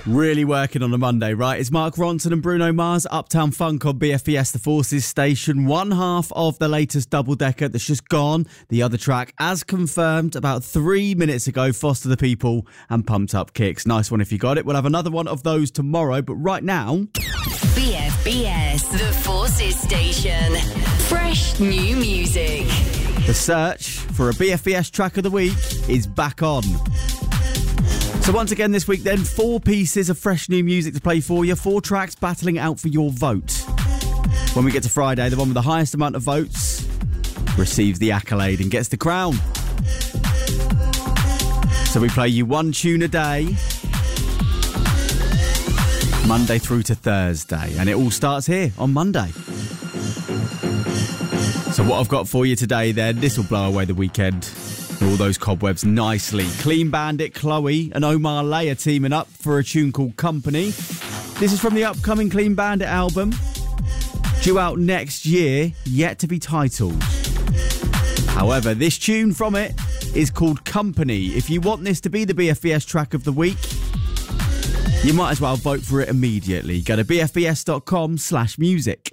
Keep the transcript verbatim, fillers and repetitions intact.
Really working on a Monday, right? It's Mark Ronson and Bruno Mars, Uptown Funk on B F B S The Forces station. One half of the latest double-decker that's just gone. The other track, as confirmed about three minutes ago, Foster the People and Pumped Up Kicks. Nice one if you got it. We'll have another one of those tomorrow, but right now... B F B S The Forces station. Fresh new music. The search for a B F B S track of the week is back on. So once again this week then, four pieces of fresh new music to play for you, four tracks battling out for your vote. When we get to Friday, the one with the highest amount of votes receives the accolade and gets the crown. So we play you one tune a day, Monday through to Thursday, and it all starts here on Monday. So what I've got for you today then, this will blow away the weekend. All those cobwebs nicely. Clean Bandit, Chloe and Omar Lay are teaming up for a tune called Company. This is from the upcoming Clean Bandit album, due out next year, yet to be titled. However, this tune from it is called Company. If you want this to be the B F B S track of the week, you might as well vote for it immediately. Go to bfbs.com slash music.